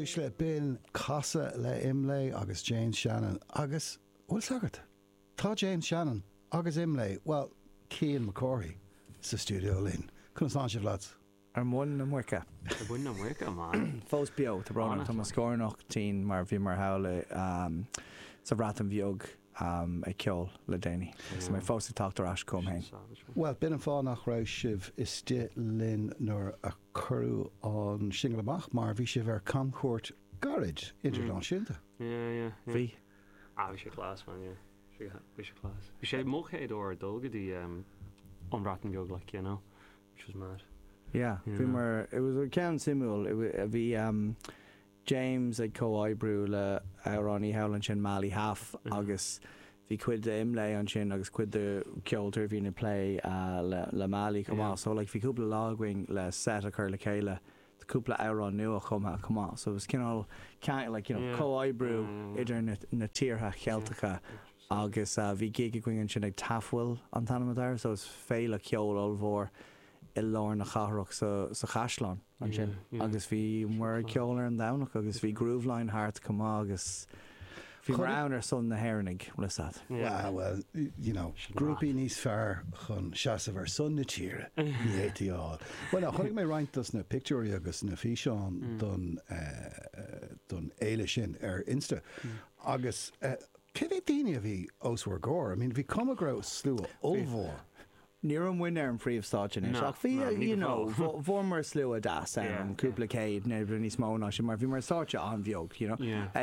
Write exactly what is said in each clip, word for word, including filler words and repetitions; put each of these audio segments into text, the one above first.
Bhís le bin casa le imlé agus James Shannon agus bhfuil sagart. Tá James Shannon agus imlé, well, Cian McCorry sa studio linn. Cúnas an sibh lads? Ar mún na muirce. Ar mún na muirce, man. Fós bio, tá brana, tá scóirnach tí mar bhí mar hála um, sa bhrátan bheog um, ag ceol le déine. So mé fós táachtar as com hain. Well, bin an fá nach ra sibh is tí linn nuair a curú an single amach, mar bhí sibh ar Concourt Garage Internaisiúnta. Yeah, yeah. Bhí? Ah, bhí sé clás, man, yeah. Bhí sé clás. Bhí sé móchéad ó dulgadí um, an bhrátan bheog, like, you know, which was mad. Yeah, yeah. Mar, it was a count simul. It was the um, James ag co-ibrew le Aurani Howland sin Mali half mm-hmm. agus vi quid the imlay on chin agus quid the ceoltar vi na play uh, le, le Mali come yeah. on. So like vi couple logwing le set a cur le Kayla the couple Auron new a come out come on. So it was kind of kind of like you know yeah. co-ibrew mm. idir na, na tíortha Celtica yeah. agus uh, vi gig going in sin ag tafwil an tanam so it's fail a ceol olvor I lár na chathraach sa, sa chaisleán an sin. Yeah, yeah. Agus bhí mar ceolar an dánach agus bhí grooveline hart come agus bhí mar ar son na hairnig le that. Yeah, well, you know, grúpi níos fearr chun seasamh ar son na tíre ní étí áil. Well, now, chunig mé reintas na picture agus na físeán mm. don, uh, don éile sin ar Insta. Mm. Agus, uh, cé bhí daine a bhí osúir góir? I mean, bhí cumagrá slú olmhór. Níor an winner an príomhstáin is ach bhí you know bhórmar slú a das an cúpla céad ne níos móna sin mar bhí mar státe an bheog you know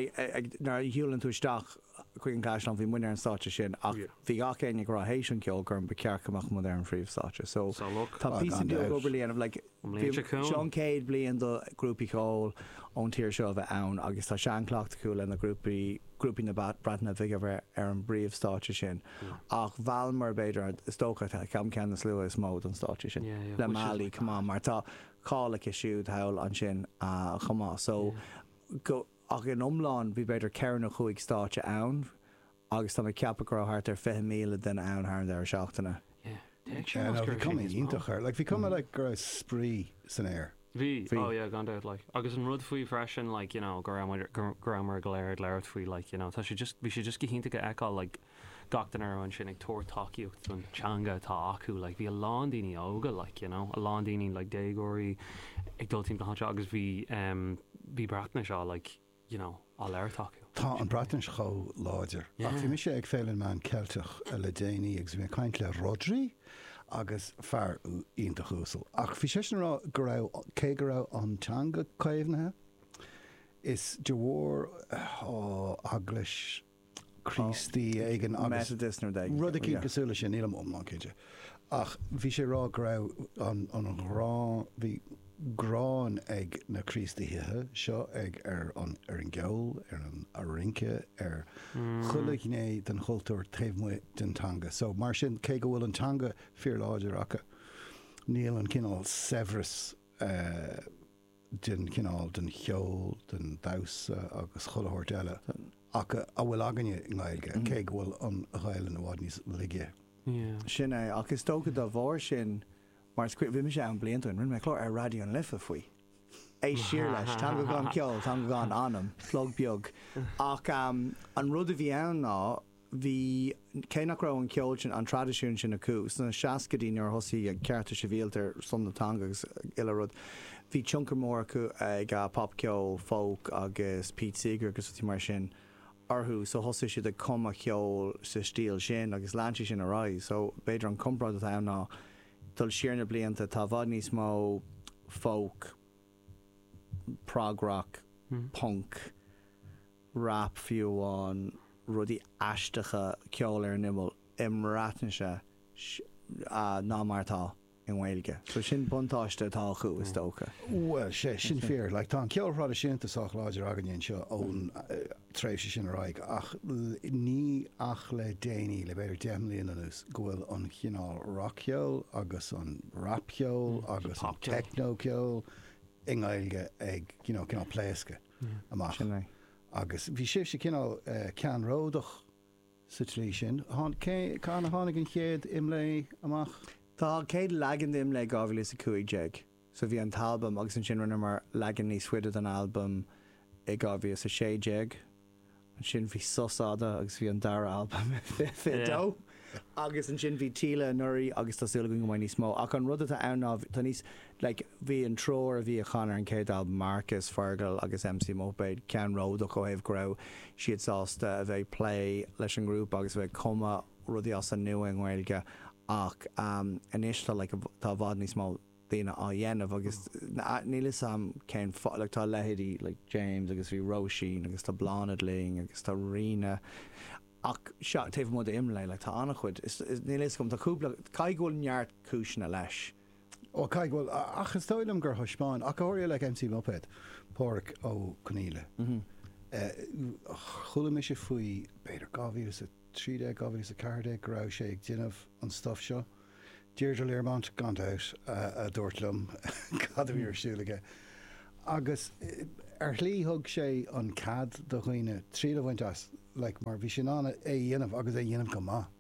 nar hiúlann tú isteach chuig an caiisleán bhí winner an státe sin ach bhí gach éine go hééis an ceol gur an becearcamach mu ar an príomhstáte so tá pí beag oberlíon like Sean Cade blion do grúpi cóil ón tíir seo bheith ann agus tá sean clocht cool na grúpi grúpi na bratna bhí ar an bríomhstáte sin ach bhálmar beidir stócha cam cean slú is mód an státe sin le Mali cumá mar tá cála siúd heil an sin a chumá so go ach in omláin bhí beidir ceanna chuig státe ann agus tá ceapacrá hart ar fiche míle den ann ar ar seachtainna. Yeah, no, bhí cumí ítachar, like bhí cumá like gur sprí san air. Bhí, oh yeah, gone out like agus an rud faoi freisin like you know grammar grammar glair leir faoi like you know tá sé just bhí sé just gihínta go eáil like gachtain ar an sin ag tóir takeíocht an teanga tá acu like bhí a lán daoine óga like you know a lán daoine like déagóirí ag dultím go háte agus bhí um, bhí bratna seo like you know á leir takeíocht. Tá an bratna cho láidir ach bhí mi sé ag féileann man Celtach a le déine agus bhí caint le Rodri agus fear ínta chúsal. Ach bhí sé rá go raibh cé go raibh an teanga caomhnathe is de bhór ó aglas Christy ag an agus rud a cí cosúla sin nílam omlán céide. Ach bhí sé rá go raibh an an rá bhí grán ag na Christíthe seo ag ar an ar an geol ar an a rince ar chulig né den chultúir taobhmu den tanga. So mar sin cé go bhfuil an tanga fear láidir acha níl an cinál Severus uh, den cinál den cheol den dása agus chulahort eile ach a bhfuil aganine in gáilge cé go bhfuil an ghaile na bhád níos ligge. Sin é ach is tógad a bhór sin mar script bhí me sé an bliantain rinn me chlár ar radio an lifa faoi. É siar leis tá go gan ceol tá go gan anam flog beag ach um, an rud a bhí ann ná bhí cé nach rá an ceol sin an tradiisiún sin acu san seacadín ar thosaí ag cearta sé bhíaltar son natanga agus ile rud bhí tioncar mór acu ag uh, pop ceol folk agus Pete Seeger agus tí mar sin arthú so thosa siad a cum a ceol sa stíl sin agus láintí sin ará so beidir an comprád a ann ná dul siarna blianta tá bhd níos mó folk prog rock mm. punk rap fiúháin rudí aisteacha ceol ar nimel imráitne se ná martá in Gaeilge. So sin buntáiste tá chu is tócha. Well, sé sin fear, like tá ceolrád sinnta sách láidir aganíonn seo ón tréimhse sin aráig ach ní ach le déine le beidir deimlíon anús gohfuil an chinál rockceol agus an rapceol agus an technoceol in Gaeilge ag you know, cinál pléasca amach. Agus bhí sibh sé cinál uh, cean ródach sa trí sin. Cá na tháinig an chéad imlé amach? Tá céad legan im le gábhfuil is a cuaig jeag. So bhí an talbum agus an sin rinne mar legan níos suidead an album ag gábhí sa sé déag an sin bhí sosáda agus bhí an dara albumm fidó agus an sin bhí tíle nuirí agus tásúla go mai níos mó ach an rud a anná tá níos le bhí an tror a bhí a chanar an céad album Marcus Fergal agus M C Moped Ken Road ó héh grou siad sásta a bheith play leis an grúp agus bheith cuma rudí as an nua an ghilge ach um, inistal like, tá bhd níos mó daine á dhéanamh agus nílas sam cén le tá lehéadí like James agus bhí Roisin agus tá Blánad Ling agus tá Rina ach seo taobh mud imlé le tá annach chuid nílas gom táúpla caighil neart cisna leis ó caighil achas táilm gur thuispáin ach áir le M C Moped Páric ó Coníle chula me sé faoi beidir gáhí sa tríide gáhí sa cardé grá sé ag déanamh an stuff seo Deirdre Learmont gant out a dúirtlumm cad a bhí arsúlaige agus ar chlí thug sé an cad do chuoine tríle bhaint as le mar bhí sin anna é dhéanamh agus é dhéanamh go má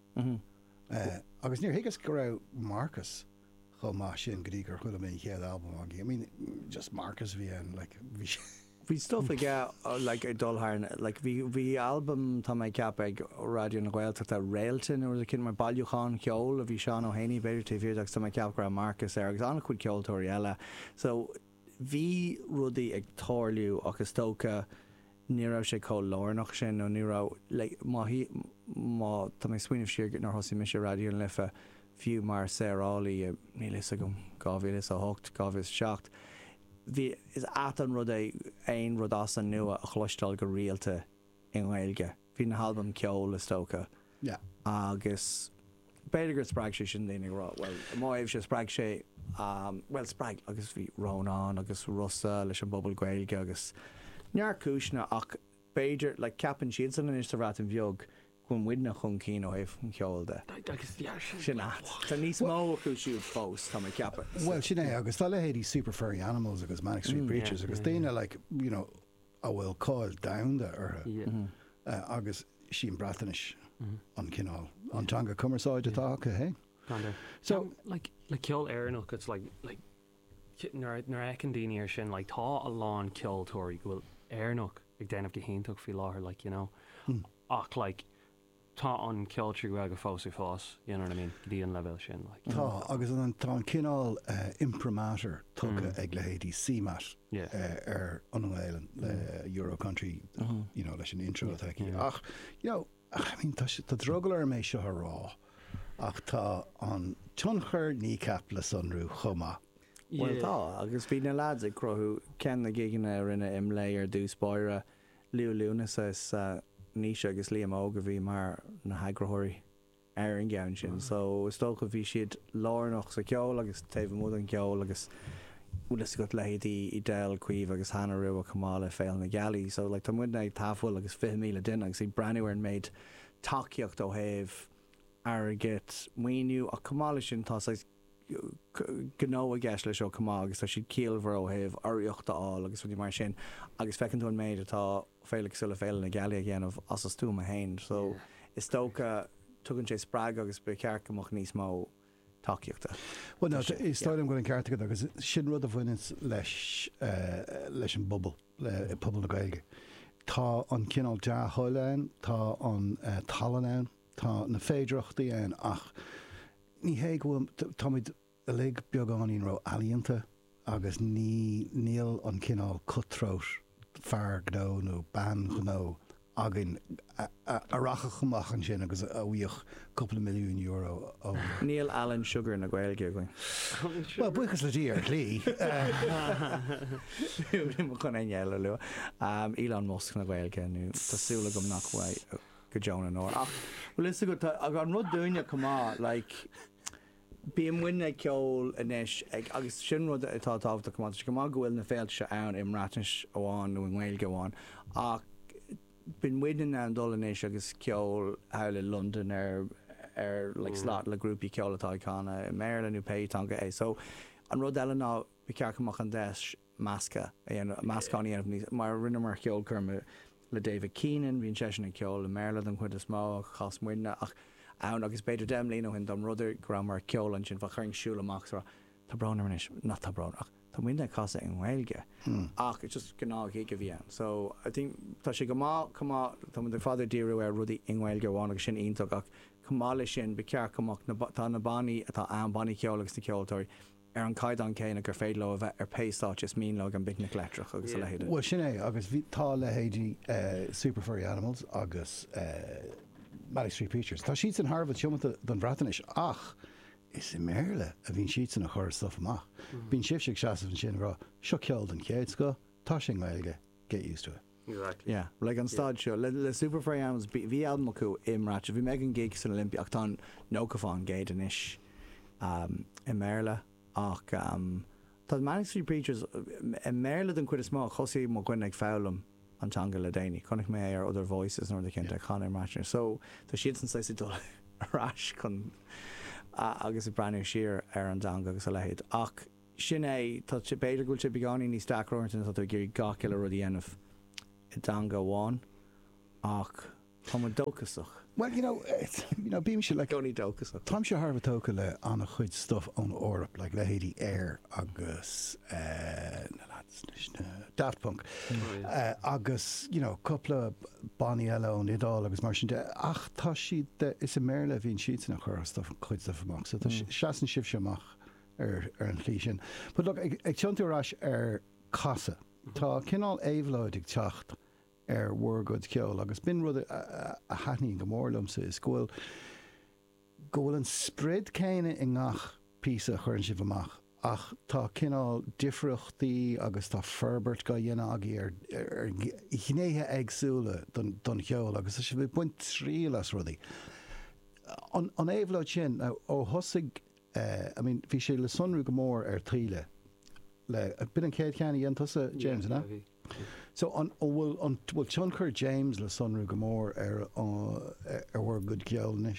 agus níor higus go raibh Marcus go má sin go dtí gur chuile mé chéad album agé I mean just Marcus bhí an like bhí Bhí stuff ag like ag dulthar like bhí bhí album tá mé cap ag radio na Gaeltachta tá réaltain or cin mar bailúcháin ceol a bhí Seán O'Haney beidir tíhíir agus tá mé cap gra Marcus ar agus anna chuid ceoltóirí eile so bhí rudaí ag tórliú agus tóca ní raibh sé có lárnach sin nó ní raibh like má hí má tá mé swinmh siar nar thosaí me sé radio an lifa fiú mar sérálaí nílis a gom gábhílas a hocht gábhís seacht Bhí is atan rud é aon rud as an nua a chluistáil go rialta in Gaeilge. Bhí na halbam ceol is tóca. Yeah. Agus beidir gur sppraig sé sin daoine rá. Well, má éh sé sppraig sé um, well sppraig agus bhí Rónán agus Russa leis an bobbal Gaeilge agus near cúisna ach beidir le like, capan siad san is rát an bheog chun widna chun cín ó éh an ceol de. Sin at. Tá níos mó acu siúd fós tá mé ceapa. Well, sin é agus tá lehéadí Super Furry Animals agus Manic Street Preachers agus daine like you know a bhfuil cáil damda ar agus sin bratanis an cinál antanga cumarsáid atá acu hé. So like le ceol airnach it's like like nar ecin daoine ar sin like tá a lán ceoltóirí go bhfuil airnach ag déanamh go héintach fi láthair like you know ach like tá an ceoltrí go fósaí fós, you know what I mean? Dí an level sin like. Tá agus an tá an cinál imprimatur tuga ag lehéadí C M A T ar an Éileán le Euro Country you know leis an intro atá ach you know I mean tá tá drogal ar mééis seo rá ach tá an tionchar nícap le sunrú chuma. Well tá agus bhí na lads ag crothú cean na giganna rinne imlé ar dús spáire liú luúnas is níos agus líam óga bhí mar na hagrathirí ar an gceann sin so is tócha bhí siad lárnach sa ceol agus taobh múd an ceol agus bhfuil go lehéadí i déil cuomh agus hana riú a cumála féil na gealaí so like tá muid ag tafuil agus fi míle duine agus í breúir an méid takeíocht ó héh airgit muoinú a cumála sin tá gó a gceis leis ó cumá agus tá siad cíalhar ó héh aíochtta á agus bhí mar sin agus fecinn tú an méid atá féile sula féile na geala ghéanamh as as tú a hain so is tócha tugann sé sppraig agus be ceart amach níos mó takeíochta. Well no is stáilm go an ceartta agus sin rud a bhaine leis leis an bobbal le pobal na Gaeilge. Tá an cinál de thoileáin tá an talanán tá na féidireachtaí an ach ní hé go táid a le beagán ro alíonnta agus ní níl an cinál cutthroat fear gó nó ban gó agin a racha chumach an sin agus a bhuioch couple milliún euro ó. Níl Alan Sugar na Gaeilge going. Well buchas le dí ar clí. chun é eile lu. Elon Musk na Gaeilge nu tásúla gom nachha go Joan nó. Well is go ag an rud dúine cumá like Bíam muine ceol inis agus sin rud atá tábhta cumá go má gohfuil na féilte ann im ratnis óháin nó an Gaeilge amháin ach bin muine an dul inis agus ceol heile London ar ar like slát le grúpi ceol atá cána i Maryland nó Péitanga é so an rud eile ná bhí cearcamach an deis masca mascáí anmh níos mar rinne mar ceol chuma le David Keenan hín sé sin ceol le Maryland an chuid is má chas muine ach ann agus beidir dem líon hin dom rudidir gra mar ceol an sin fa chuing siúla amach tá branar is not tá bra ach tá muine casa in Gaeilge ach it's just gná ige bhíon so I think tá sé go má cumá tá de fáidir díú ar rudí in Gaeilge bháin agus sin ionach ach cumála sin be cear cumach tá na baní atá an baní ceolalas na ceoltóirí ar an caiid an céine gur féad le a bheith ar pééistá is mín le an big na léitrach agus le héidir. Well sin é agus bhí tá le héidir Super Furry Animals agus Mary Street Preachers. Tá siad an Harvard siomata don bhratanis ach is i méle a bhín siad san a chuir stuff amach. Bhín sibh seaamh an sin rá seo ceol an céad go tá sin Gaeilge get used to it. Exactly. Yeah, like an stad show. Le, le Super Furry Animals bhí album acu imráte bhí megan gig san Olympia ach tá nócafán géad an isis um, i méle ach um, tá Manic Street Preachers i méle den cuid is má chosaí má gcuin ag fálam antanga le déine chunig mé ar other voices nó de cinnte chana imráte so tá siad san saisi dul arás chun agus i breú siar ar an danga agus a lehéad ach sin é tá si beidir gúil si beáí ní staróirtain tá gurí gaciile rudí anmh i danga bháin ach tá dócasach. Well, you know, it's, you know, beam like only dócasach. Tom se Harvard tóca le anna chuid stuff on Europe, like le héadí Air agus uh, no, that's, uh, Daft Punk mm. uh, agus, you know, coupla Bonnie eile ón idál agus mar sin de ach tá siad de is a méle bhín siad na chur stuff chuid stuff amach so tá mm. seaan sibh seach ar ar an chlí sin. But look, ag, ag tiontarás ar casa tá cinál éhlóid ag teacht ar war good ceol agus bin rud a, a hatní go mórlamsa is gohfuil gohfuil an spread céine i ngach písa chuann sibh amach ach tá cinál difriochtaí agus tá ferbert go dhéana agaí ar ar gnéthe agsúla don don cheol agus is bh buint trí las rudaí. An an éhlóid sin ó thosaigh I mean bhí sé le sunrú go mór ar tríle le bin an céad ceanna dhéana tusa James na? So on will on will Chunker James le sunrú go mór ar ar war good ceol níis.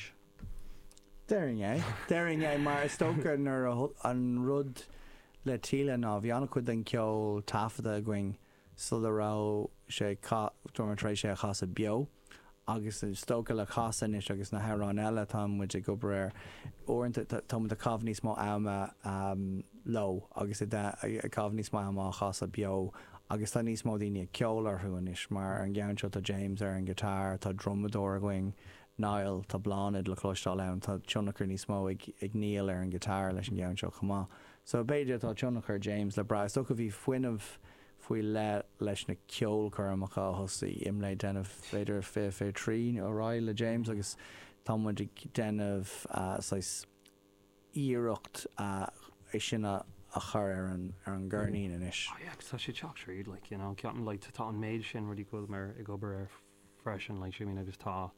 Daring é Daring é mar stoker nar an rud le tíle ná bhí anna chud an ceol tafada a going so le rá sé dormitrééis sé chasa bio agus stoca le chasa níis agus na herán eile tá muid go breir orintanta tá de cabh níos má ama um, lo agus i cabh níos má ama chasa bio agus tá níos mó daoine ceolar thuanis mar an gceann seo tá James ar an gitar tá drummador going Niall tá bláid le chlóistáil ann tá tionachar níos mó ag, ag níl ar an gitar leis an gceann seo chumá. So beidir tá tionachar James le bra so go bhí fuiinmh faoi le leis na ceol chu amachá thosaí im le denmh féidir fé fé trí ó rá le James agus tá muid denmh sais íireacht é sinna a chur ar an ar an gurnín inis. Oh yeah, tá sé teach read like you know ceapan like tá an méid sin rudí goil mar i gobar ar freisin like sé mín agus tá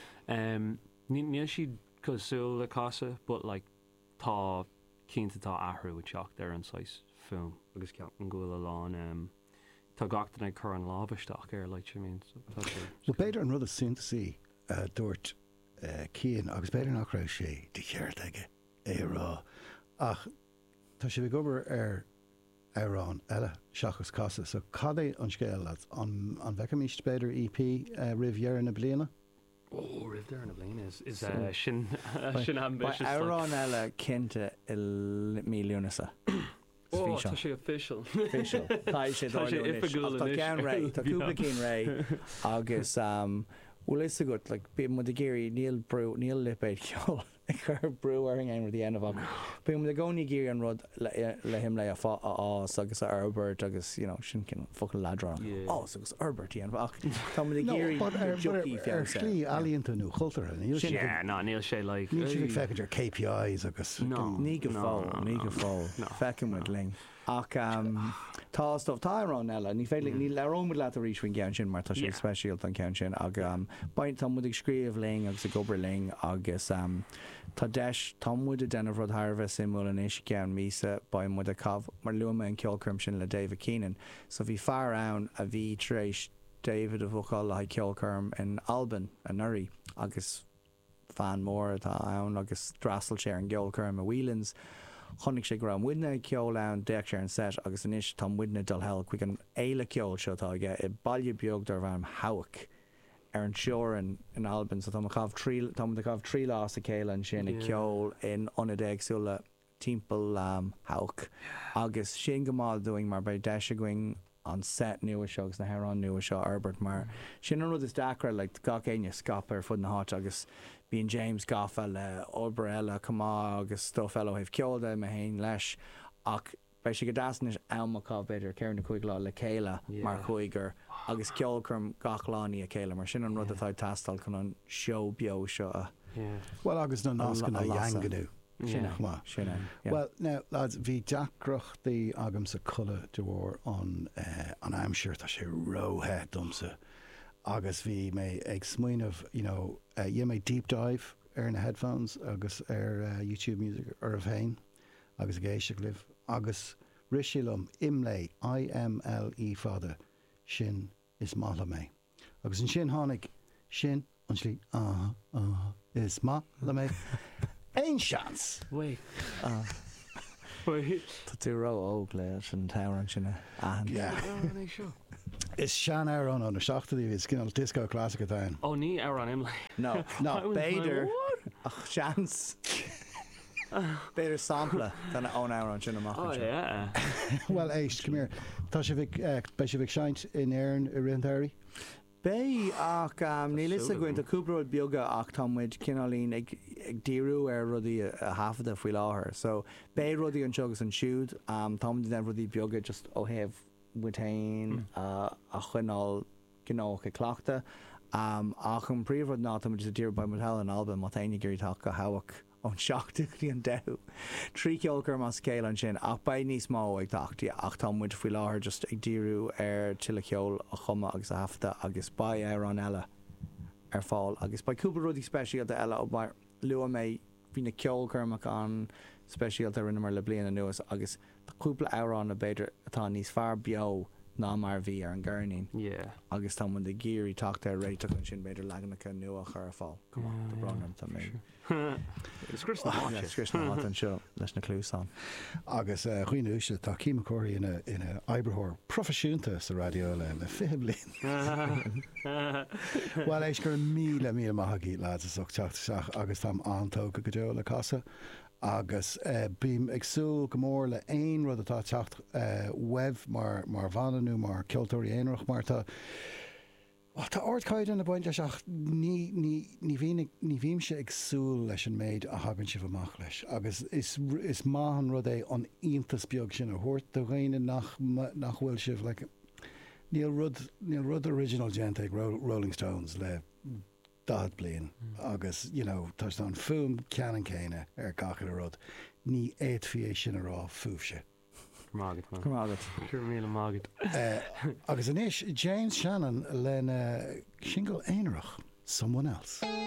um níl siad cosúil le casa but like tá cínta tá ahrú teach ar an sais film agus ceapan goil aláin um tá gachtain ag chur an lábhaisteach ar like sé mín well beidir an rud a syntasí uh, dúirt uh, cían agus beidir nach raibh sé de cheart aige é rá ach tá sé bh gobar ar arán eile seachas casa so cad é an scéil lads an an bhecha míist beidir E P uh, rihhear na bliana? Oh, rih there na bliana is is uh, sin sin ambitious arán eile cinnte i mílúnasa. Oh, tá sé official. Official. Tá sé dóileonis. Tá ceann ré, tá cúpla cín ré agus um, bhfuil is a good, like, bí mu de géirí níl brú, níl lipéid ceol chur brú ar an aimir the end of am. Bí mu de gcóí géirí an rud le him le a fá ás agus a Herbert agus, you know, sin cin focail ladrán. Ás agus Herbert í an bach. Tá mu de géirí jockey fiansa. Ar slí alíonnta nó chultar an. Yeah, no, níl sé like. Níl sé feiceantar K P Is agus. No. Ní go fáil, ní go fáil. Feicean muid ling. Ach um, tá stuff tá arán eile ní féile ní lerómid le a ríis faoin ceann sin mar tá sé speisialt an ceann sin ag um, baint tá muid ag scríomh ling agus a gobar ling agus um, tá deis tá muid a denmh rud tharbheith simú an éis ceann mísa ba muid a cabh mar luama an ceolcurm sin le David Keenan so bhí fear ann a bhí trééis David a bhuaáil le ceolcurm in Alban a Nuri agus fan mór atá ann agus drasal sé an ceolcurm a Whelan's chonig sé gra muidna ceol ann deach sé an set agus inis tá muidna dul hell chuig an éile ceol seotá aige i bailile beag dar bham hawic ar an seoran in Alban so tá chah trí tá chah trí lás a céile an sin i ceol in onadéagsúla timppel um, hauk agus sin gomáil doing mar bei de going an set nua segus na herán nua seo Herbert mar sin an rud is dacra le ga céine scapar fud na háit agus bíon James gafa le Oberella cumá agus stofellow heh ceolda me hain leis ach bei si go dasan is amachá beidir ceir na chuig lá le céile mar chuigur agus ceolcurm gachláí a céile mar sin an rud atá tastal chun an seo bio seo well agus na nascan na dheanganú sinna sinna well now lads bhí deacrochtaí agam sa culla de bhór an an aimseir tá sé róthe domsa agus bhí mé ag smuoinmh you know dhé mé deep dive ar na headphones agus ar YouTube Music ar a bhéin agus géiste libh agus risilum imlé I M L E fada sin is mála mé agus an sin tháinig sin an slí ah ah is mála mé ein seans wait Tá tú rá óg le an táran sinna an is sean ar an an seachtaí is cin disco clásic a tain ó ní ar an imlé no no beidir ach seans beidir sampla gan ón á an sinna amach well éist come here tá sé bh bei sé bh seint in éan i rintéirí Bé ach um, ní lis a goint a cúpróid bioga ach támuid cinálín ag, ag díú ar rudí a hafada faoi láthair. So bé rudí an segus an siúd, um, támuid den rudí bioga just ó heh witain mm. uh, a chuinál gnóch a cleachta. Um, ach an príomhrod ná támuid a dír ba muthel an alba má taine guríteach go hahaach an seachtaí an dehu. Trí ceolcar más scéil an sin ach ba níos má ag tachtaí ach támuid faoi láthair just ag díú ar tiile ceol a chuma agus a hafta agus ba ar an eile ar fáil agus ba cúpa rudí speisialta eile ó mar lua mé bhí na ceolcarmach an speisialta rinne mar le bliana nuas agus cúpla árán a beidir atá níos fear beo ná mar bhí ar an gcurnaín agus tá de géirí tácht ar réiteach an sin beidir legannacha nua chu ar fáil cumá do branam tá mé Scris an seo leis na clúsán. Agus chuoinúise tá cíimecóirí ina ina ibrethór profisiúnta sa radio le le fihe blion. Well éis gur míle mí maithagaí lá a teach agus tá antóga go deo le casa agus bím agsú go mór le aon rud atá techt webh mar mar bhananú mar ceoltóirí éonrach mar tá Tá ordcaid an na bainte seach ní bhím se agsúil leis an méid a hagann si bhamach leis. agus is is maithan rud é an iontas beag sin a thuirt do réine nach nach bhfuil sibh le níl rud níl rud original gent ag Rolling Stones le dad blion agus you know tá an fum ceanan céine ar gachar a rud ní éadfié sin a rá fuúbse. Mágad Cur míle mágad. Agus inis James Shannon lena single éonrach, Someone Else.